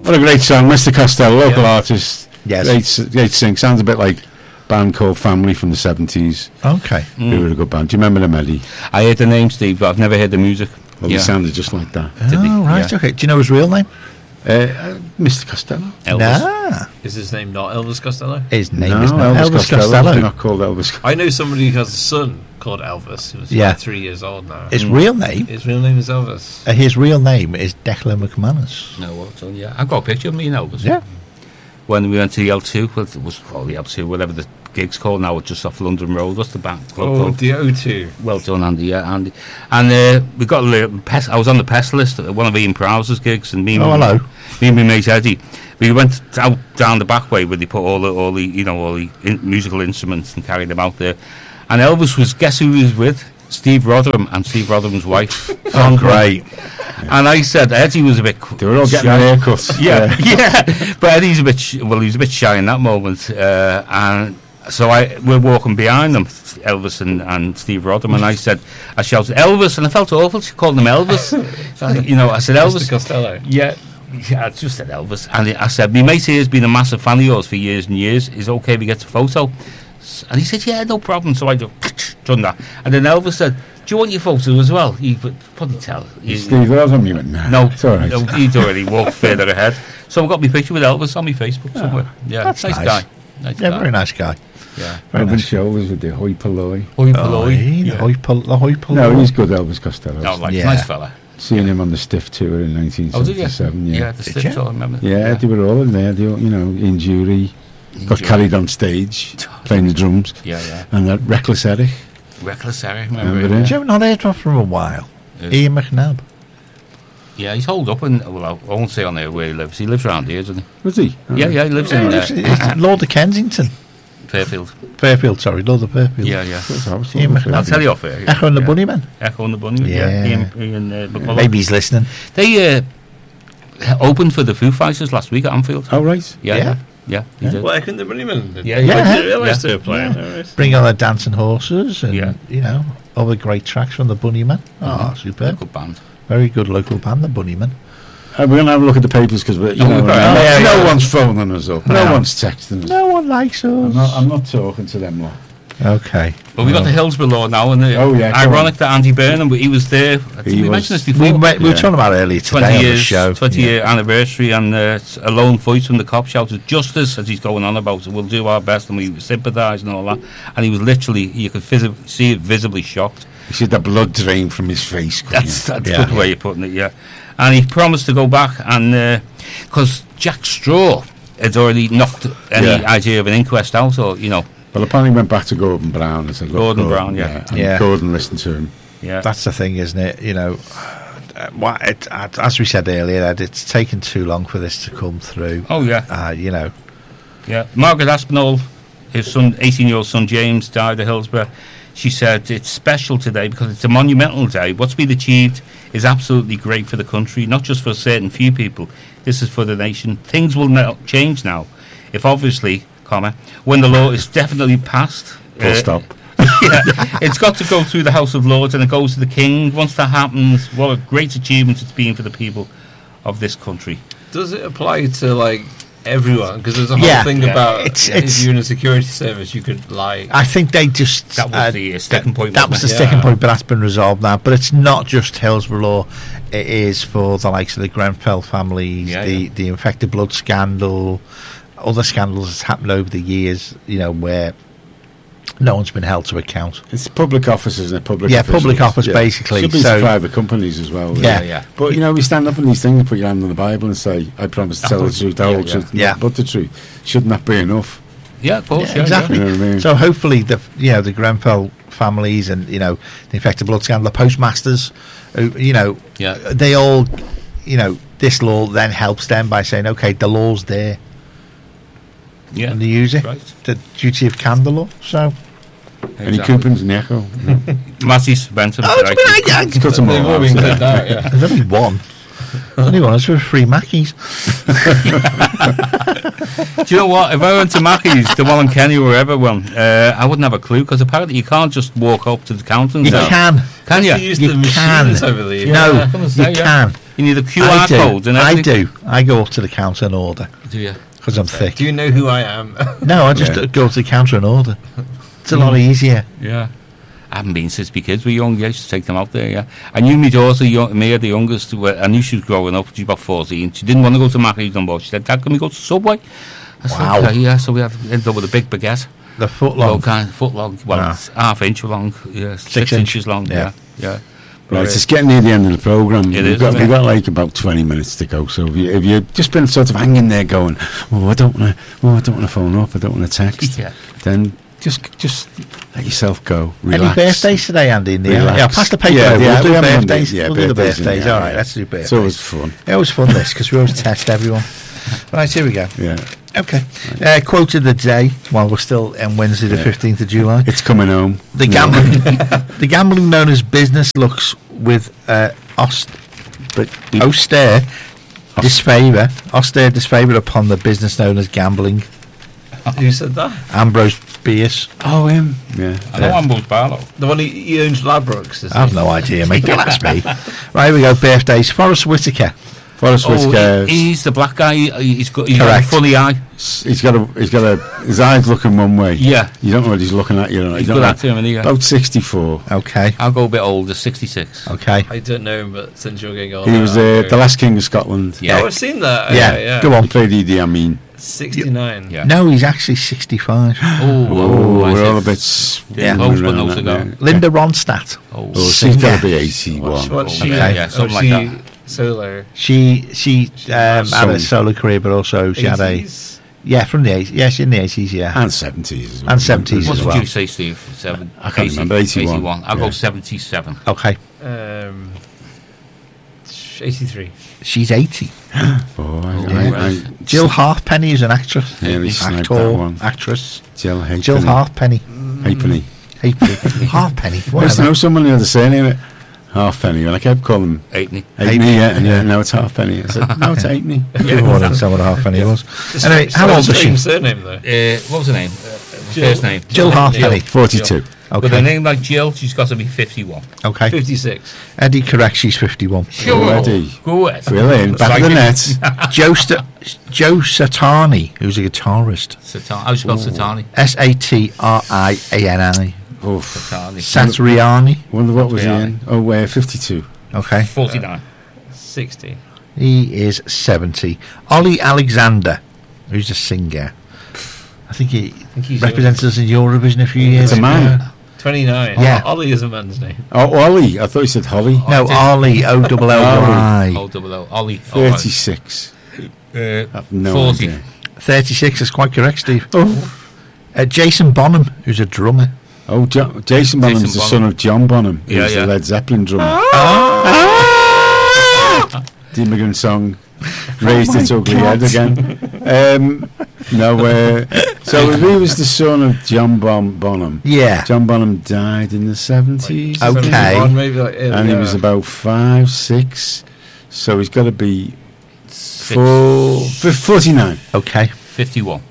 What a great song, Mr. Costello, local artist. Yes. Great sing. Sounds a bit like a band called Family from the 70s. Okay. They were a good band. Do you remember them, Eddie? I heard the name, Steve, but I've never heard the music. Well, they sounded just like that. Oh, right. Yeah. Okay. Do you know his real name? Mr. Costello. Elvis. Nah. Is his name not Elvis Costello? His name No, is not Elvis Costello. Not called Elvis Costello. I know somebody who has a son called Elvis, who's Yeah. like 3 years old now. His real name? His real name is Elvis. His real name is Declan McManus. No, well done, yeah. I've got a picture of me and Elvis. Yeah. When we went to the L2, well, it was called the L2, whatever the gig's called now, just off London Road. What's the band club called? the O2. Well done, Andy. Yeah, Andy. And we got a little I was on the pest list at one of Ian Prowse's gigs, and me and hello. Me and my mate Eddie. We went out down the back way where they put all the musical instruments and carried them out there. And Elvis was, guess who he was with? Steve Rotherham and Steve Rotherham's wife. Oh, great. And I said Eddie was a bit. They were all getting their haircuts. Yeah. But Eddie's a bit. He was a bit shy in that moment, and so we're walking behind them, Elvis and Steve Rodham, and I shouted Elvis, and I felt awful. She called him Elvis. I said Elvis. Mr. Costello. Yeah, I just said Elvis, and I said my mate here has been a massive fan of yours for years and years. Is it okay if we get a photo? And he said, yeah, no problem. So I just done that, and then Elvis said, do you want your photo as well? You could probably tell. Steve Rodham, you went, nah, no, it's all right. no, he'd already walked further ahead. So I've got my picture with Elvis on my Facebook somewhere. Yeah, that's nice nice. guy. Nice Yeah, guy. very nice guy. Yeah. Very Robin nice. Shoulders with the hoi polloi. Hoi Oh, polloi. the hoi polloi. No, he's good, Elvis Costello. Oh, like Yeah. nice fella. Seeing him on the Stiff tour in Oh, did you? 1977. Yeah, the Did stiff you? tour, I remember. Yeah, they were all in there. They, in jury. Got Jury. carried on stage playing the drums. Yeah. And that Reckless Eric. Reckless Eric, Remember remember him? him? Do you have not heard from a while? Yeah. Ian McNabb. Yeah, he's holed up, and well, I won't say on there where he lives. He lives around here, doesn't he? Was he? Yeah, he lives in It's Lord of Kensington. Fairfield. Fairfield, sorry, Lord of Fairfield. Yeah. Ian McNabb. I'll tell you off here. Echo and the Bunnymen. Echo and the Bunny. Yeah. Ian McCullough. Maybe he's listening. They opened for the Foo Fighters last week at Anfield. Oh, right. Yeah. He did. Well, I couldn't the Bunnymen did. Yeah, I yeah. didn't realise Yeah. they were playing. Yeah. Alright. Bring on the Dancing Horses and, Yeah. other great tracks from the Bunnymen. Oh, superb. Good band. Very good local band, the Bunnymen. We're going to have a look at the papers because no one's phoning us up. No one's texting us. No one likes us. I'm not talking to them lot. Okay. Well, we got the Hillsborough Law now, and ironic that Andy Burnham, he was there. We mentioned this before. We were talking about earlier today 20 on years, the show. 20-year anniversary, and a lone voice from the cop shouted justice as he's going on about it. We'll do our best, and we sympathise and all that. And he was literally, you could see it visibly shocked. You see the blood drain from his face. That's a good way of putting it, yeah. And he promised to go back, and because Jack Straw had already knocked any idea of an inquest out, or Well, apparently he went back to Gordon Brown and said, look, Gordon Brown, yeah. And Gordon listened to him. Yeah, That's the thing, isn't it? As we said earlier, Ed, it's taken too long for this to come through. Oh yeah. Yeah. Margaret Aspinall, his son, 18-year-old son James, died at Hillsborough. She said it's special today because it's a monumental day. What's been achieved is absolutely great for the country, not just for a certain few people. This is for the nation. Things will change now, if obviously, when the law is definitely passed. Full stop. It's got to go through the House of Lords and it goes to the King. Once that happens, what a great achievement it's been for the people of this country. Does it apply to everyone? Because there's a whole thing about if you're in a security service, you could lie. I think they just that was the sticking point. That was the sticking point, but that's been resolved now. But it's not just Hillsborough Law; it is for the likes of the Grenfell families, the infected blood scandal, other scandals that's happened over the years. Where no one's been held to account. It's public offices and public office basically. Should be so private companies as well. Yeah. But we stand up in these things and put your hand on the Bible and say, I promise to tell the truth, the whole truth, but the truth. Shouldn't that be enough? Yeah, of course. Exactly. You know what I mean? So hopefully the Grenfell families and the infected blood scandal, the postmasters, they all, this law then helps them by saying, okay, the law's there. Yeah, and they use it. Right. The duty of candor law. So, any coupons in the Echo? Massey's Benton. Cut them all out. There's only one. Only one. It's for free Mackies. Do you know what? If I went to Mackey's, the one in Kenny or wherever, I wouldn't have a clue because apparently you can't just walk up to the counter. You can. Can you? Use You the can. machines over there. No, you can. You need a QR code and everything. I do. I go up to the counter and order. Do you? Because I'm thick. Do you know who I am? No, I just go to the counter and order. It's a lot easier. Yeah. I haven't been since my kids were young. I used to take them out there, yeah. I knew my daughter, Mia, the youngest, I knew she was growing up. She was about 14. She didn't want to go to Macca's no more. She said, Dad, can we go to Subway? I said, okay, yeah. So we ended up with a big baguette. The foot long? Foot long. Well, it's half-inch long. Yeah, 6 inches long. Yeah. Right, it's getting near the end of the programme. We've got like about 20 minutes to go. So if you've just been sort of hanging there going, I don't want to phone up, I don't want to text, then just let yourself go. Relax. Any birthdays today, Andy? Yeah, pass the paper. We'll do birthdays. We'll do the birthdays. All right, let's do birthdays. It's always fun. It's always fun, this, because we always test everyone. Right, here we go. Yeah. Okay. Quote of the day, while we're still on Wednesday the 15th of July. It's coming home. The gambling known as business looks with austere disfavour upon the business known as gambling. Who said that? Ambrose Bierce. Oh, him. Yeah. I know Ambrose Barlow. The one he owns Ladbrokes. I have no idea, mate. Don't ask me. Right, here we go. Birthdays. Forrest Whitaker. He's the black guy. He's got a funny eye. He's got his eyes looking one way. Yeah. You don't know what he's looking at. You know. He's good actor, isn't he? About 64. Okay. I'll go a bit older, 66. Okay. I don't know him, but since you're getting older, he was the last king of Scotland. Yeah, I've seen that. Yeah. Go on. He played Idi Amin. 69. Yeah. No, he's actually 65. We're all a bit. Linda Ronstadt. She's got to be 81. What's she? Yeah, something like that. Solo. She had a solo career, but also she 80s? had from the 80s. Yeah, she's in the 80s. Yeah, and 70s as well. And 70s what as well. What did you say, Steve? I can't remember. 81. I'll go 77. Okay. 83. She's 80. Jill Halfpenny is an actress. Actress. Jill Halfpenny. Halfpenny. Halfpenny. I used to know someone who had the surname it. Halfpenny, and I kept calling him Halfpenny. Yeah, no, it's Halfpenny. I said, no, it's Halfpenny. More than someone Halfpenny was. Anyway, how old was she? Surname though. What was her name? First name. Jill Halfpenny. 42. Okay. With a name like Jill, she's got to be 51. Okay. 56. Eddie correct, she's 51. Sure. Eddie. Go ahead. Brilliant. Back of the net. Joe Satriani, who's a guitarist. How do you spell Satriani? Satriani. Satriani. Wonder what was he in? 52. Okay. 49. 60. He is 70. Ollie Alexander, who's a singer. I think he represented us in Eurovision a few years ago. It's a man. 29. Yeah. Ollie is a man's name. Oh, Ollie. I thought you said Holly. No, Ollie. O-double-L-Y. O-double-L. Ollie. 36. 40. 36 is quite correct, Steve. Jason Bonham, who's a drummer. Oh, Jason Bonham is the son of John Bonham, who's the Led Zeppelin drummer. The immigrant song raised its ugly head again. So if he was the son of John Bonham, John Bonham died in the 70s. Okay. Maybe and he was about 5, 6, so he's got to be 49. Okay. 51.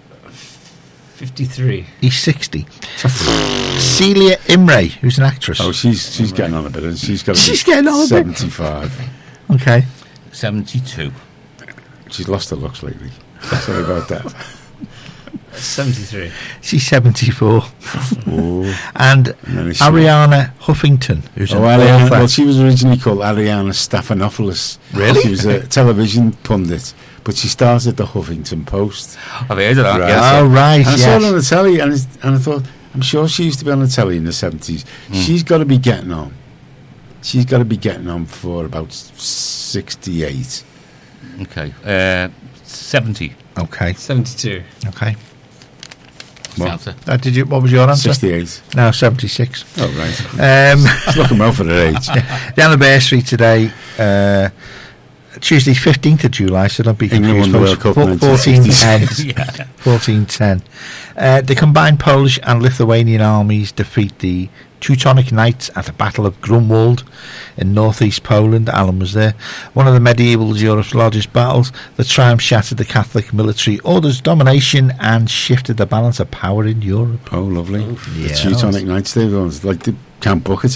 53. He's 60. Celia Imre, who's an actress. Oh, she's getting on a bit, and she's got to be 75. Okay. 72. She's lost her looks lately. Sorry about that. 73. She's 74. And Ariana Huffington, who's an author. Well, she was originally called Ariana Stephanopoulos. Really? She was a television pundit, but she started the Huffington Post. I've heard of that. Right. Yes. Oh, right. And I saw her on the telly, and I thought, I'm sure she used to be on the telly in the 70s. She's got to be getting on. She's got to be getting on for about 68. Okay. 70. Okay. 72. Okay. Well, what was your answer? 68. No, 76. Oh, right. She's looking well for her age. The anniversary today, Tuesday, 15th of July, so don't be confused. 1410. 1410. The combined Polish and Lithuanian armies defeat the Teutonic Knights at the Battle of Grunwald in northeast Poland. Alan was there. One of the medieval Europe's largest battles. The triumph shattered the Catholic military order's domination and shifted the balance of power in Europe. Oh, lovely. The Teutonic Knights, they were like the Count Buckethead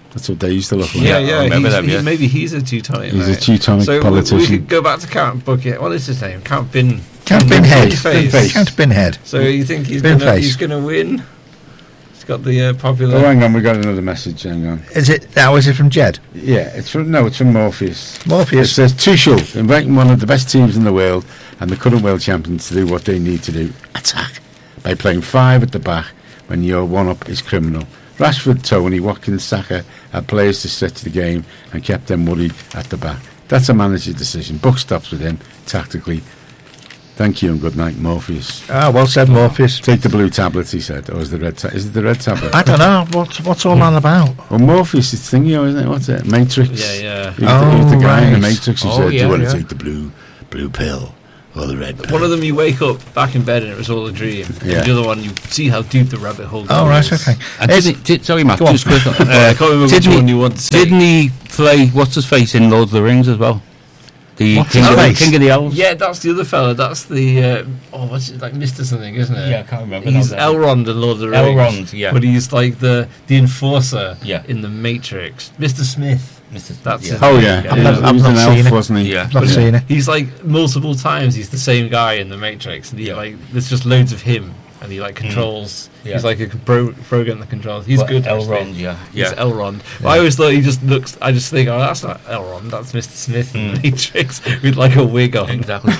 That's what they used to look like. Yeah. Maybe he's a Teutonic. He's a Teutonic politician. We could go back to Count Bucket. What is his name? Count Binhead. Count Binhead. So you think he's going to win? He's got the popular... Oh, hang on, we got another message. Hang on. Is it from Jed? Yeah, it's from Morpheus. Morpheus. It says, Tuchel, inviting one of the best teams in the world and the current world champions to do what they need to do, attack, by playing 5 at the back when your one-up is criminal. Rashford, Tony, Watkins, Saka had players to stretch the game and kept them worried at the back. That's a manager's decision. Buck stops with him tactically. Thank you and good night, Morpheus. Well said, Morpheus. Take the blue tablet, he said. Or is it the red tablet? I don't know. What's all that about? Well, Morpheus is thingy, isn't it? What's it? Matrix. Yeah. He's the guy in the Matrix who said, do you want to take the blue pill or the red pill? One of them you wake up back in bed and it was all a dream. Yeah. And the other one you see how deep the rabbit hole goes. Oh, right, okay. Sorry, Matt, just quick. I can't remember which one you want to say. Didn't he play What's-His-Face in Lord of the Rings as well? The King of the Elves. Yeah, that's the other fella. That's the what's it, like Mr. something, isn't it? Yeah, I can't remember. He's Elrond in Lord of the Rings. Elrond, yeah. But he's like the enforcer in the Matrix. Mr. Smith. That's his name. He was an elf, wasn't he? Yeah. I've not seen it. He's like multiple times he's the same guy in the Matrix, and he like there's just loads of him, and he like controls. He's like a program that controls. He's good. Elrond, He's Elrond. Yeah. I always thought he just looks. I just think, that's not Elrond. That's Mr. Smith in the Matrix with like a wig on. Exactly.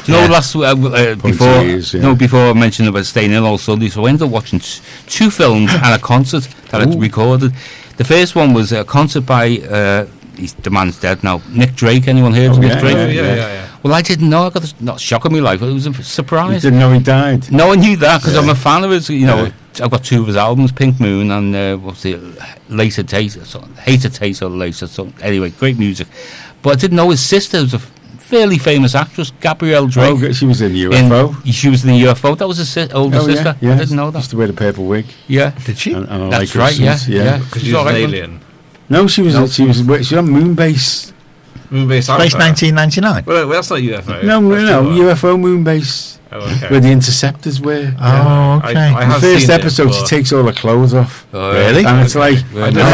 Before I mentioned about staying in all Sunday, so I ended up watching 2 films and a concert that I'd recorded. The first one was a concert by the man's dead now, Nick Drake. Anyone heard of Nick Drake? Yeah. Well, I didn't know. I got this, not shock of my life, but it was a surprise. You didn't know he died? No, I knew that because I'm a fan of his. I've got 2 of his albums, Pink Moon and what's the Laser Taste, Hater Taste or Laser. Anyway, great music. But I didn't know his sister was a fairly famous actress, Gabrielle Drake. Oh, she was in UFO. She was in the UFO. That was his older sister. Yeah. I didn't know that. Used to wear the purple wig. Yeah, did she? And that's right. Yeah. Because she was an alien. No, she was on Moonbase. Moonbase Space 1999. Well, that's not UFO. No, UFO Moonbase. Oh, okay. Where the interceptors were. Oh, okay. The first episode, she takes all her clothes off. Oh, really? And it's like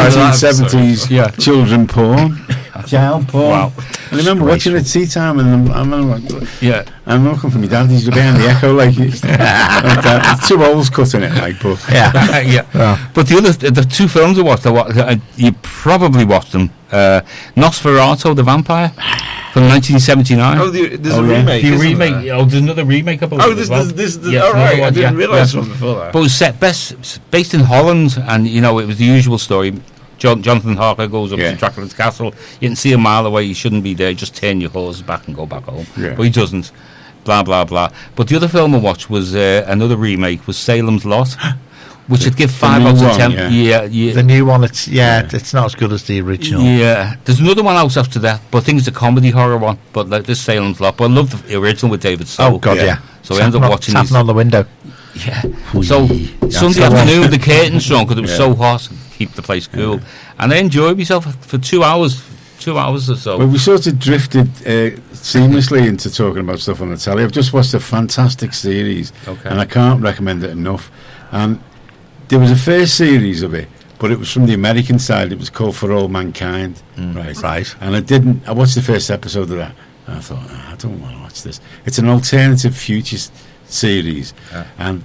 1970s children porn. Child porn. Wow. And I remember watching it at tea time, and I'm like, I'm looking for my dad. He's behind the echo, like, it's 2 holes cutting it, like, but But the 2 films I watched, you probably watched them. Nosferatu, the Vampire, from 1979. Oh, there's a remake. There's another remake. I believe. Right. I didn't realise one before that. But it was based in Holland, and it was the usual story. Jonathan Harker goes up to Dracula's castle. You can see a mile away. You shouldn't be there. Just turn your horses back and go back home. But he doesn't. Blah blah blah. But the other film I watched was another remake. Was Salem's Lot, which would give 5 out of 10. Yeah. The new one. It's not as good as the original. Yeah. There's another one out after that, but I think it's a comedy horror one. But like this Salem's Lot. But I love the original with David Soul. Oh God, yeah. So I ended up watching tapping on the window. Yeah. So Sunday afternoon the curtains drawn because it was so hot. Keep the place cool, and I enjoyed myself for 2 hours. 2 hours or so. Well, we sort of drifted seamlessly into talking about stuff on the telly. I've just watched a fantastic series, and I can't recommend it enough. And there was a first series of it, but it was from the American side. It was called For All Mankind, right? And I watched the first episode of that, and I thought, I don't want to watch this. It's an alternative future series, and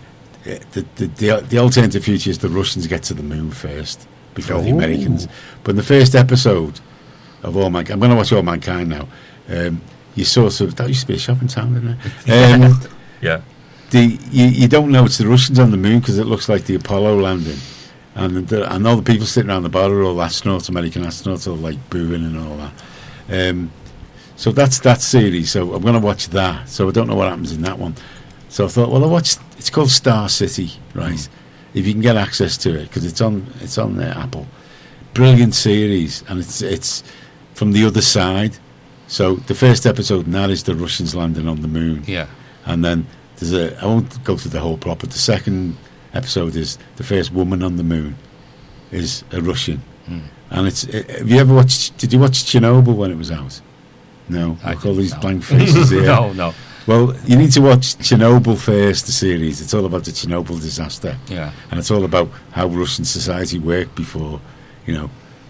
the alternative future is the Russians get to the moon first before the Americans. But in the first episode of All Mankind, I'm going to watch All Mankind now. You sort of, that used to be a shopping town, didn't it? You don't know it's the Russians on the moon because it looks like the Apollo landing, and all the people sitting around the bar are all astronauts, American astronauts, all like booing and all that. So that's that series. So I'm going to watch that. So I don't know what happens in that one. So I thought, well, it's called Star City, right? If you can get access to it, because it's on Apple. Brilliant series, and it's from the other side. So the first episode now is the Russians landing on the moon. Yeah. And then I won't go through the whole plot, but the second episode is the first woman on the moon is a Russian. And have you ever did you watch Chernobyl when it was out? No? Look, all these blank faces here. No. Well, you need to watch Chernobyl first, the series. It's all about the Chernobyl disaster. Yeah. And it's all about how Russian society worked before,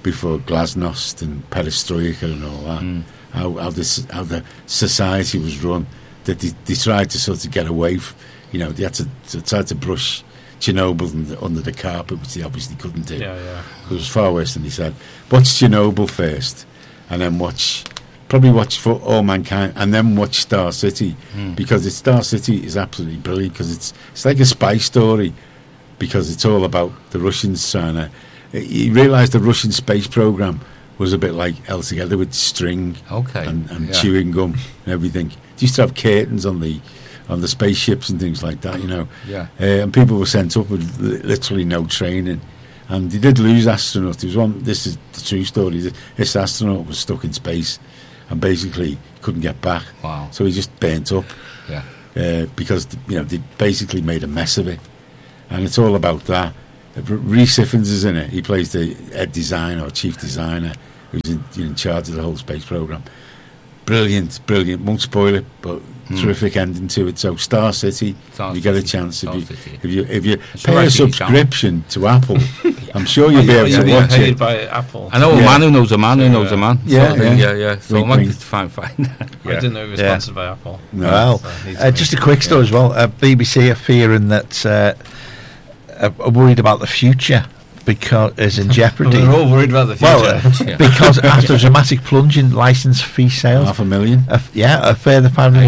before Glasnost and Perestroika and all that, how the society was run, that they tried to sort of get away from, they had to try to brush Chernobyl under the carpet, which they obviously couldn't do. It was far worse than he said. Watch Chernobyl first, and then probably watch For All Mankind, and then watch Star City, because Star City is absolutely brilliant, because it's like a spy story, because it's all about the Russians trying to... You realise the Russian space programme was a bit like Held Together with string and chewing gum and everything. They used to have curtains on the spaceships and things like that, and people were sent up with literally no training, and they did lose astronauts. There was one. This is the true story. This astronaut was stuck in space and basically couldn't get back. Wow! So he just burnt up. Because they basically made a mess of it, and it's all about that. Rhys Ifans is in it. He plays the head designer or chief designer, who's in charge of the whole space program. Brilliant. Won't spoil it, but terrific ending to it. So Star City, if you get a chance, if you pay a subscription to Apple, I'm sure you'll be able to watch it. By Apple. I know a man who knows a man who knows a man. Yeah. So I might find. I didn't know it was sponsored by Apple. No. Well, just a quick story as well. BBC are fearing that are worried about the future, because is in jeopardy. They're all worried about the future. Because after a dramatic plunge in licence fee sales, $500,000. A further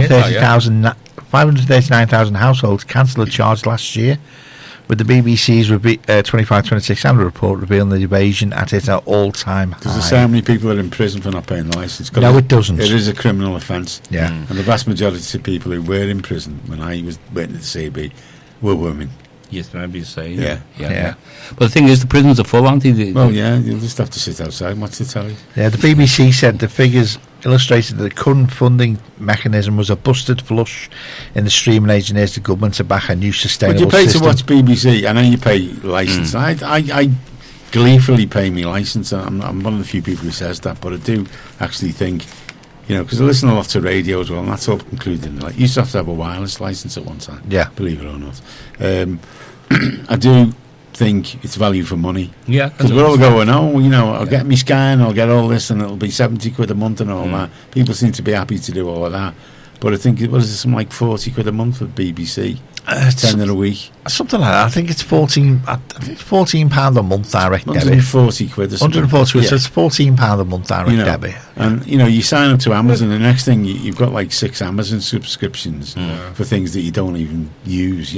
539,000 households cancelled a charge last year, with the BBC's 25-26 annual report revealing the evasion at its all-time high. Does it say how many people are in prison for not paying the licence? No, it doesn't. It is a criminal offence. Yeah. And the vast majority of people who were in prison when I was working at the CB were women. Yes, maybe you say. Yeah. But the thing is, the prisons are full, aren't they? You'll just have to sit outside and watch the telly. Yeah, the BBC said the figures illustrated that the current funding mechanism was a busted flush in the stream and engineers the government to back a new sustainable system. Would you pay system. to watch BBC? I know you pay licence. I gleefully pay me licence. I'm one of the few people who says that, but I do actually think, because I listen a lot to radio as well, and that's all included in it. Like, you used to have a wireless licence at one time, believe it or not. I do think it's value for money. Yeah. Because we're all going, I'll get me Sky and I'll get all this and it'll be 70 quid a month and all that. People seem to be happy to do all of that. But I think, something like 40 quid a month for BBC? 10 in a week. Something like that. I think it's £14 a month direct debit. 140 quid or something. 140 quid, so it's £14 a month direct debit. And, you sign up to Amazon, the next thing, you've got like 6 Amazon subscriptions for things that you don't even use,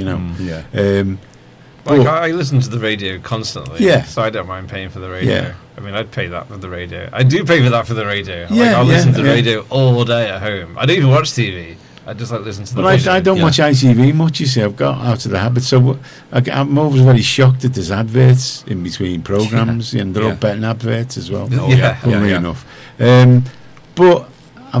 I listen to the radio constantly, so I don't mind paying for the radio. Yeah. I mean, I'd pay that for the radio. I do pay for that for the radio. I'll listen to the radio all day at home. I don't even watch TV. I just listen to the radio. I don't watch ITV much, you see. I've got out of the habit. So I'm always very shocked that there's adverts in between programmes, and they're all betting adverts as well. Funnily enough. But,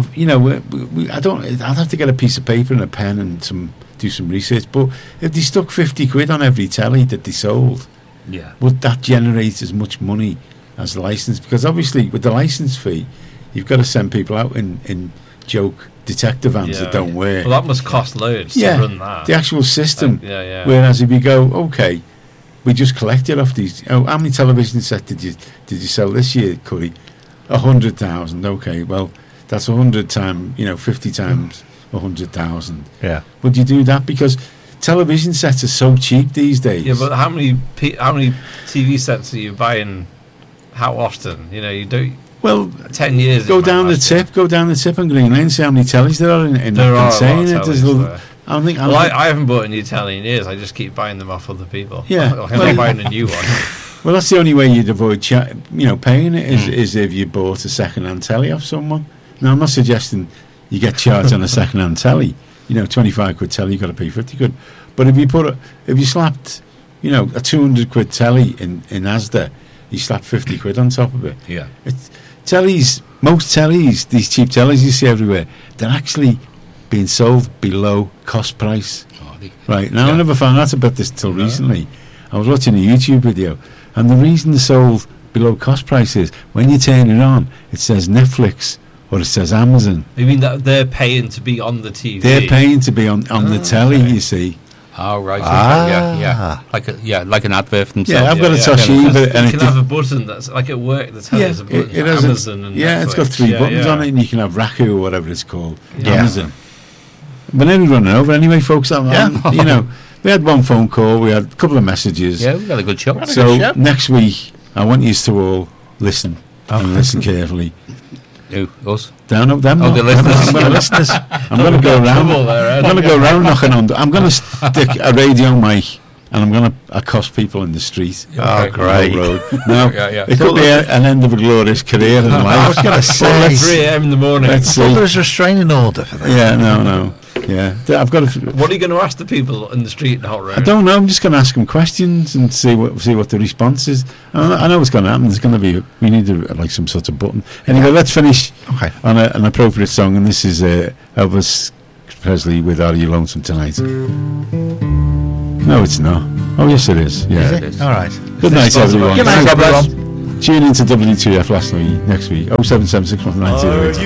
I'd have to get a piece of paper and a pen and do some research. But if they stuck 50 quid on every telly that they sold, would that generate as much money as the licence? Because obviously with the licence fee, you've got to send people out in joke detective vans that don't work. Well, that must cost loads to run that. The actual system. Whereas if you go, okay, we just collected off these. How many television sets did you sell this year, Curry? 100,000. Okay, well that's 100 times 50 times 100,000. Yeah. Would you do that? Because television sets are so cheap these days. Yeah, but how many TV sets are you buying? How often? You don't. Well, 10 years. Go down the tip on Green Lane. See how many tellies there are in there that. Saying I haven't bought a new telly in years. I just keep buying them off other people. Yeah, I'm not buying a new one. Well, that's the only way you'd avoid paying it is if you bought a second-hand telly off someone. Now, I'm not suggesting you get charged on a second-hand telly. 25 quid telly, you've got to pay 50 quid. But if you slapped, a 200 quid telly in Asda, you slap 50 quid on top of it. Yeah. Most tellies, these cheap tellies you see everywhere, they're actually being sold below cost price. Right. Now, I never found out about this till recently. I was watching a YouTube video, and the reason they're sold below cost price is when you turn it on, it says Netflix or it says Amazon. You mean that they're paying to be on the TV? They're paying to be on the telly, you see. Oh right, like an advert for themselves. Yeah, I've got a Toshiba, and you can have a button that's like at work that tells a button it for Amazon and Netflix. it's got 3 buttons on it, and you can have Raku or whatever it's called. Yeah. Amazon. We're nearly running over anyway, folks. You know, we had one phone call, we had a couple of messages. Yeah, we got a good show. So next week, I want you to all listen and listen carefully. Who? Us? Down up them. The listeners. I'm going to go around. I'm going to go around knocking on. I'm going to stick a radio mic, and I'm going to accost people in the street. Oh, great! Road. Now, it could be an end of a glorious career in life. I was going to say 3 a.m. in the morning. Let's see. There's a restraining order for that. Yeah, no. Yeah, I've got to. What are you going to ask the people in the street in Hot Road? I don't know. I'm just going to ask them questions and see what the response is. I know what's going to happen. There's going to be. We need like some sort of button. Anyway, let's finish on an appropriate song, and this is Elvis Presley with "Are You Lonesome Tonight?" No, it's not. Oh, yes, it is. Yeah, it is. All right. Good night, everyone. Good night, everyone. Tune into WTF next week. 0776190.